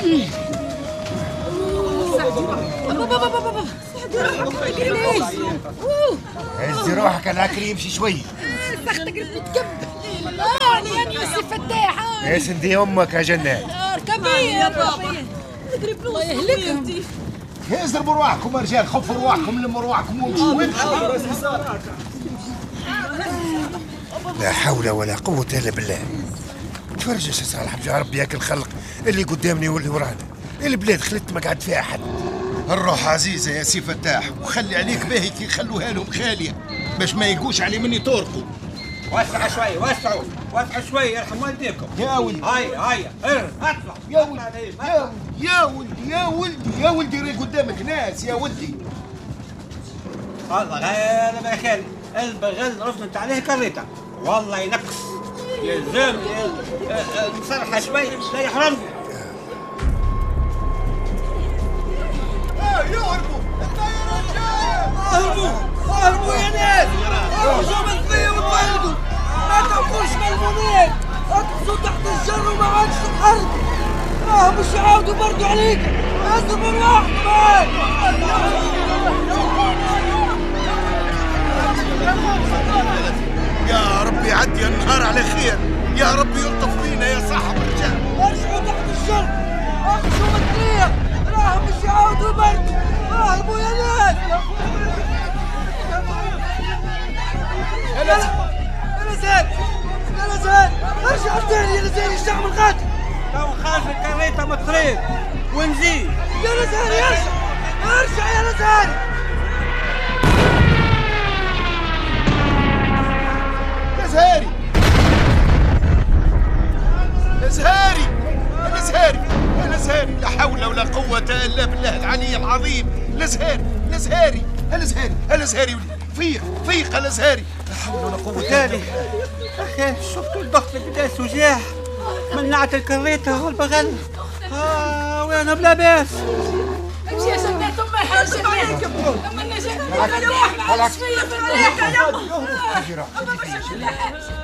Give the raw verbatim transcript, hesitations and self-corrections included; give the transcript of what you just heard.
بابا بابا بابا هزي روحك العكري يمشي شوي. سختك تكب يعني يعني يا فتاح. يا سندي امك يا جنات. اركبي يا بابا. الله يهلكهم. اضربوا رواحكم يا رجال، خفوا رواحكم، لموا رواحكم وامشوا وامشوا. لا حول ولا قوة الا بالله. تفرج يا صالح يا ربي ياك الخلق اللي قدامني واللي ورانا. البلاد خلت ما قعد فيها حد. الروح عزيزة يا سي فتاح، وخلي عليك باهي كي يخلوها لهم خالية باش ما يقوش علي مني طوركم. وسع شوي، وسعوا وسعوا شوي يرحم والديكم. يا ولدي هيا هيا اطلع يا ولدي يا ولدي يا ولدي يا ولدي راهي قدامك ناس يا ولدي. والله غير ما خالي البغل رفضت عليه كريته والله ينقص يلزم نصرحه شوي لا يحرمني. يهربوا اهربوا اهربوا يا ناس، اهربوا من الضي وتولدوا، ما تبقوش ملمومين، اطفوا تحت الجر وما عادش تتحرك. اه مش يعاودوا برضو عليك، اهربوا لوحدكم. يا ربي يعدي النهار على خير، يا ربي يلطف بينا يا صاحب الرجال. ارجعوا تحت الجر، اخشوا من الطريق، راهم مش يعاودوا برضو، اهربوا يا ناس. يا لزهر يا لزهر يا لزهر، ارجع تاني يا لزهر الشعب القاتل. تو خارج الكريته من الطريق ونزيد. يا لزهر ارجع ارجع يا لزهر. زهاري زهاري زهاري زهاري، لا حول ولا قوة إلا بالله العلي العظيم. لزهاري لزهاري لزهاري لزهاري فيق فيق لزهاري، لا حول ولا قوة إلا بالله. أخي شفتوا الضغط بداس وجاه منعت الكريته والبغل. آه وأنا بلا باس. امشي يا جنات امي حاجة عليكم. أما النجاة فلاح ما عادش فيا فلاح يا يما. أما مش فلاح.